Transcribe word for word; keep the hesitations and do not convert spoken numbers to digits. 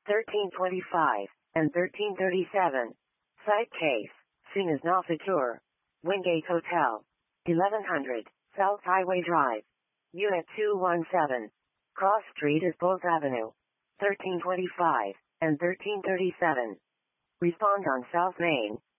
thirteen twenty-five, and thirteen thirty-seven. Site case, scene is not secure. Wingate Hotel, eleven hundred, South Highway Drive, Unit two one seven. Cross Street is Bulls Avenue, thirteen twenty-five, and thirteen thirty-seven. Respond on South Main,